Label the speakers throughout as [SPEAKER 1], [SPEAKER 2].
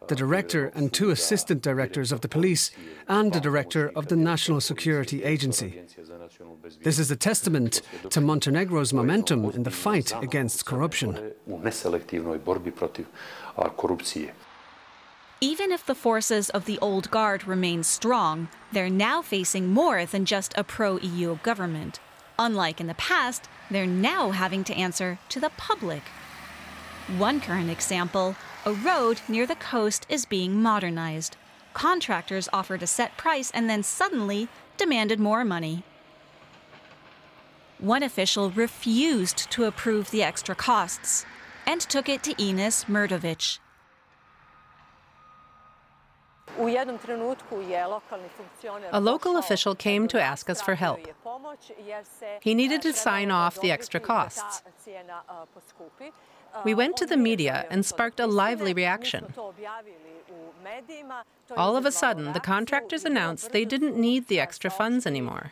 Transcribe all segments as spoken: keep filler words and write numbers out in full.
[SPEAKER 1] the director and two assistant directors of the police, and the director of the National Security Agency. This is a testament to Montenegro's momentum in the fight against corruption.
[SPEAKER 2] Even if the forces of the old guard remain strong, they're now facing more than just a pro-E U government. Unlike in the past, they're now having to answer to the public. One current example, a road near the coast is being modernized. Contractors offered a set price and then suddenly demanded more money. One official refused to approve the extra costs and took it to Ines Mrdovic.
[SPEAKER 3] A local official came to ask us for help. He needed to sign off the extra costs. We went to the media and sparked a lively reaction. All of a sudden, the contractors announced they didn't need the extra funds anymore.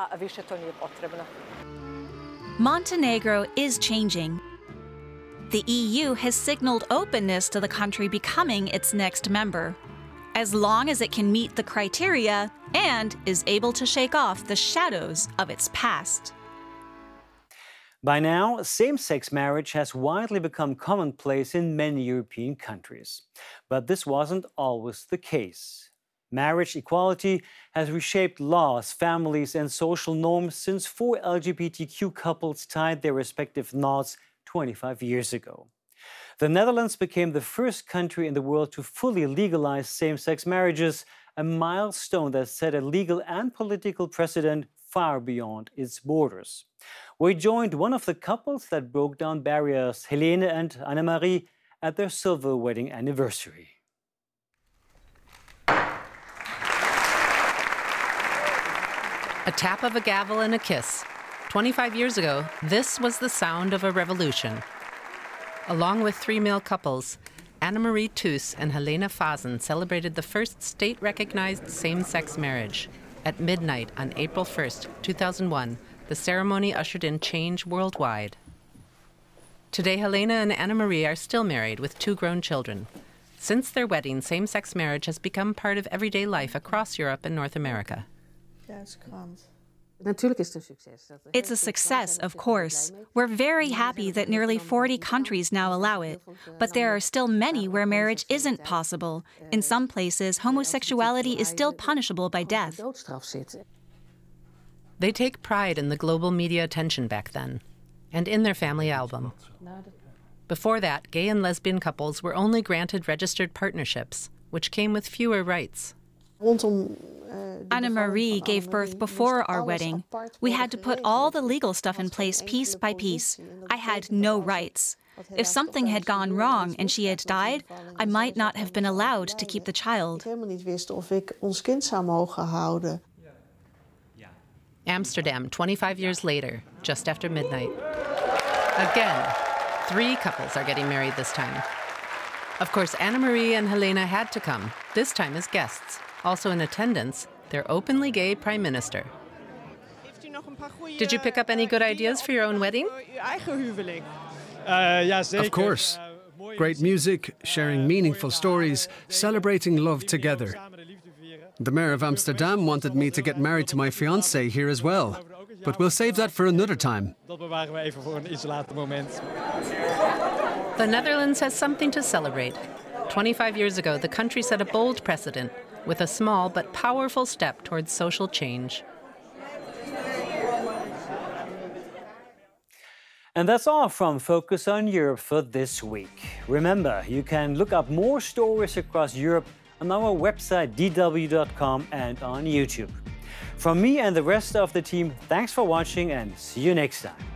[SPEAKER 2] Montenegro is changing. The E U has signaled openness to the country becoming its next member, as long as it can meet the criteria and is able to shake off the shadows of its past.
[SPEAKER 4] By now, same-sex marriage has widely become commonplace in many European countries. But this wasn't always the case. Marriage equality has reshaped laws, families, and social norms since four L G B T Q couples tied their respective knots twenty-five years ago. The Netherlands became the first country in the world to fully legalize same-sex marriages, a milestone that set a legal and political precedent far beyond its borders. We joined one of the couples that broke down barriers, Helene and Annemarie, at their silver wedding anniversary.
[SPEAKER 3] A tap of a gavel and a kiss. twenty-five years ago, this was the sound of a revolution. Along with three male couples, Annemarie Thues and Helene Fazen celebrated the first state-recognized same-sex marriage. At midnight on April first, two thousand one, the ceremony ushered in change worldwide. Today, Helene and Annemarie are still married with two grown children. Since their wedding, same-sex marriage has become part of everyday life across Europe and North America.
[SPEAKER 2] It's a success, of course. We're very happy that nearly forty countries now allow it. But there are still many where marriage isn't possible. In some places, homosexuality is still punishable by death.
[SPEAKER 3] They take pride in the global media attention back then, and in their family album. Before that, gay and lesbian couples were only granted registered partnerships, which came with fewer rights.
[SPEAKER 2] Annemarie gave birth before our wedding. We had to put all the legal stuff in place piece by piece. I had no rights. If something had gone wrong and she had died, I might not have been allowed to keep the child.
[SPEAKER 3] Amsterdam, twenty-five years later, just after midnight. Again, three couples are getting married this time. Of course, Annemarie and Helene had to come, this time as guests. Also in attendance, their openly gay prime minister. Did you pick up any good ideas for your own wedding?
[SPEAKER 1] Of course. Great music, sharing meaningful stories, celebrating love together. The mayor of Amsterdam wanted me to get married to my fiancée here as well. But we'll save that for another time.
[SPEAKER 3] The Netherlands has something to celebrate. twenty-five years ago, the country set a bold precedent with a small but powerful step towards social change.
[SPEAKER 4] And that's all from Focus on Europe for this week. Remember, you can look up more stories across Europe on our website d w dot com and on YouTube. From me and the rest of the team, thanks for watching and see you next time.